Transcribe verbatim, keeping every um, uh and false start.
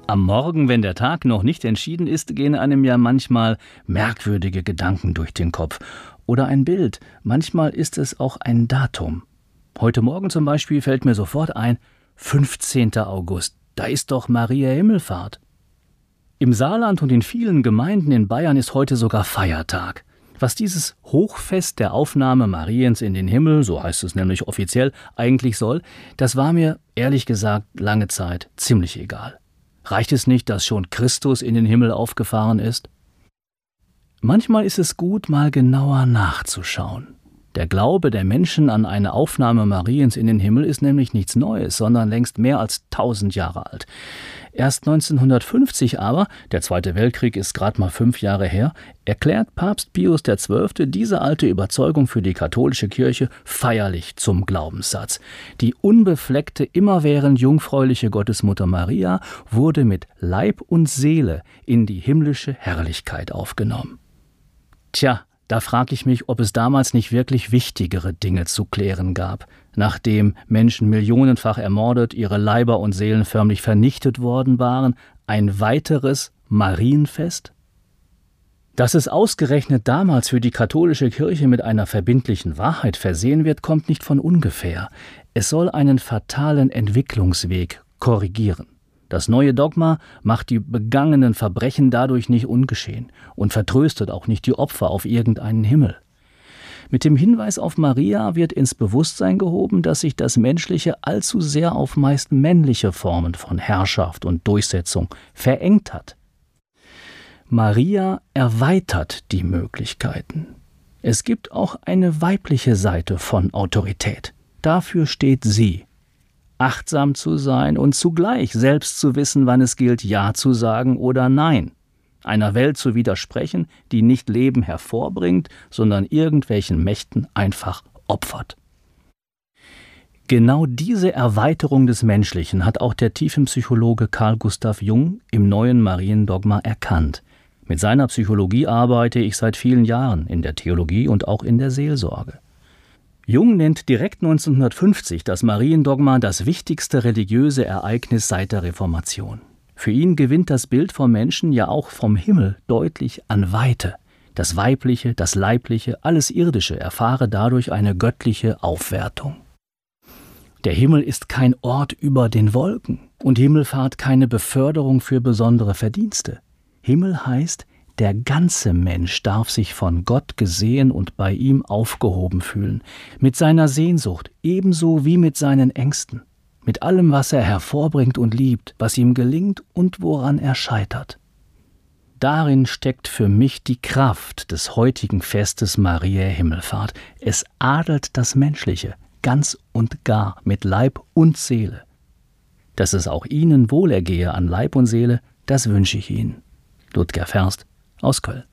Am Morgen, wenn der Tag noch nicht entschieden ist, gehen einem ja manchmal merkwürdige Gedanken durch den Kopf. Oder ein Bild, manchmal ist es auch ein Datum. Heute Morgen zum Beispiel fällt mir sofort ein, fünfzehnter August, da ist doch Maria Himmelfahrt. Im Saarland und in vielen Gemeinden in Bayern ist heute sogar Feiertag. Was dieses Hochfest der Aufnahme Mariens in den Himmel, so heißt es nämlich offiziell, eigentlich soll, das war mir, ehrlich gesagt, lange Zeit ziemlich egal. Reicht es nicht, dass schon Christus in den Himmel aufgefahren ist? Manchmal ist es gut, mal genauer nachzuschauen. Der Glaube der Menschen an eine Aufnahme Mariens in den Himmel ist nämlich nichts Neues, sondern längst mehr als tausend Jahre alt. Erst neunzehnhundertfünfzig aber, der Zweite Weltkrieg ist gerade mal fünf Jahre her, erklärt Papst Pius der Zwölfte diese alte Überzeugung für die katholische Kirche feierlich zum Glaubenssatz. Die unbefleckte, immerwährend jungfräuliche Gottesmutter Maria wurde mit Leib und Seele in die himmlische Herrlichkeit aufgenommen. Tja, da frage ich mich, ob es damals nicht wirklich wichtigere Dinge zu klären gab, nachdem Menschen millionenfach ermordet, ihre Leiber und Seelen förmlich vernichtet worden waren, ein weiteres Marienfest? Dass es ausgerechnet damals für die katholische Kirche mit einer verbindlichen Wahrheit versehen wird, kommt nicht von ungefähr. Es soll einen fatalen Entwicklungsweg korrigieren. Das neue Dogma macht die begangenen Verbrechen dadurch nicht ungeschehen und vertröstet auch nicht die Opfer auf irgendeinen Himmel. Mit dem Hinweis auf Maria wird ins Bewusstsein gehoben, dass sich das Menschliche allzu sehr auf meist männliche Formen von Herrschaft und Durchsetzung verengt hat. Maria erweitert die Möglichkeiten. Es gibt auch eine weibliche Seite von Autorität. Dafür steht sie. Achtsam zu sein und zugleich selbst zu wissen, wann es gilt, Ja zu sagen oder Nein. Einer Welt zu widersprechen, die nicht Leben hervorbringt, sondern irgendwelchen Mächten einfach opfert. Genau diese Erweiterung des Menschlichen hat auch der Tiefenpsychologe Carl Gustav Jung im neuen Mariendogma erkannt. Mit seiner Psychologie arbeite ich seit vielen Jahren in der Theologie und auch in der Seelsorge. Jung nennt direkt neunzehnhundertfünfzig das Mariendogma das wichtigste religiöse Ereignis seit der Reformation. Für ihn gewinnt das Bild vom Menschen ja auch vom Himmel deutlich an Weite. Das Weibliche, das Leibliche, alles Irdische erfahre dadurch eine göttliche Aufwertung. Der Himmel ist kein Ort über den Wolken und Himmelfahrt keine Beförderung für besondere Verdienste. Himmel heißt, der ganze Mensch darf sich von Gott gesehen und bei ihm aufgehoben fühlen, mit seiner Sehnsucht ebenso wie mit seinen Ängsten, mit allem, was er hervorbringt und liebt, was ihm gelingt und woran er scheitert. Darin steckt für mich die Kraft des heutigen Festes Mariä Himmelfahrt. Es adelt das Menschliche, ganz und gar, mit Leib und Seele. Dass es auch Ihnen wohlergehe an Leib und Seele, das wünsche ich Ihnen. Ludger Ferst aus Köln.